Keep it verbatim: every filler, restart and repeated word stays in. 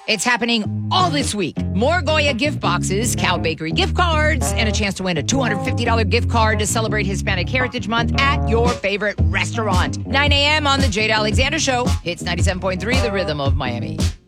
It's happening all this week. More Goya gift boxes, Cow Bakery gift cards, and a chance to win a two hundred fifty dollars gift card to celebrate Hispanic Heritage Month at your favorite restaurant. nine a.m. on The Jade Alexander Show. Hits ninety-seven point three, The Rhythm of Miami.